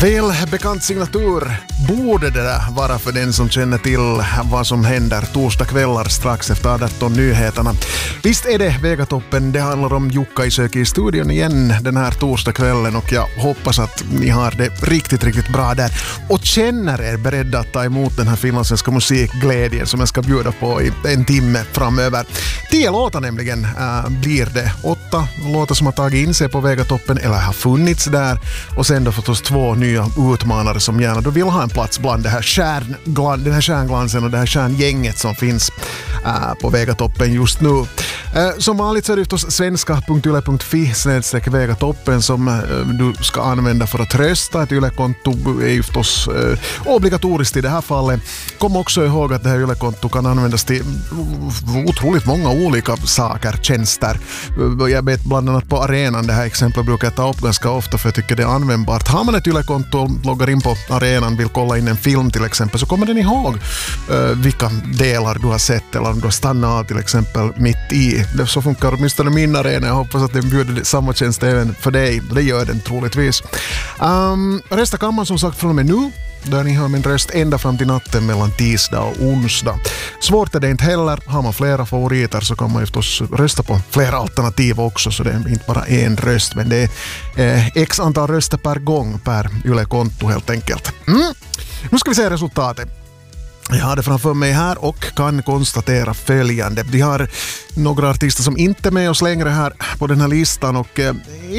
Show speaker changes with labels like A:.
A: Välbekant signatur borde det där vara för den som känner till vad som händer torsdagskvällar strax efter 18 nyheterna. Visst är det Vegatoppen, det handlar om Jukka i Söki i studion igen den här torsdagskvällen och jag hoppas att ni har det riktigt bra där och känner er beredda att ta emot den här finlandssvenska musikglädjen som jag ska bjuda på i en timme framöver. 10 låtar nämligen blir det. 8 låtar som har tagit in sig på Vegatoppen eller har funnits där och sen då förstås 2 nya utmanare som gärna då vill ha en plats bland det här den här stjärnglansen och det här stjärngänget som finns på Vegatoppen just nu. Som vanligt så är det förstås svenska.yle.fi/Vegatoppen som du ska använda för att rösta. Ett Yle-konto är ju förstås obligatoriskt i det här fallet. Kom också ihåg att det här Yle-konto kan användas till otroligt många olika saker, tjänster. Jag vet bland annat på arenan, det här exemplet brukar jag ta upp ganska ofta för jag tycker det är användbart. Har man ett Yle-konto och loggar in på arenan, vill kolla in en film till exempel, så kommer den ihåg vilka delar du har sett eller om du har stannat till exempel mitt i. Så funkar åtminstone min arena. Jag hoppas att den bjuder samma tjänst även för dig. Det gör den troligtvis. Rösta kan man som sagt från och med nu, där ni har min röst ända fram till natten mellan tisdag och onsdag. Svårt är det inte heller. Har man flera favoriter så kan man ju förstås rösta på flera alternativ också, så det är inte bara en röst, men det är x antal röster per gång per Yle-konto helt enkelt. Nu ska vi se resultatet. Jag har det framför mig här och kan konstatera följande. Vi har några artister som inte är med oss längre här på den här listan och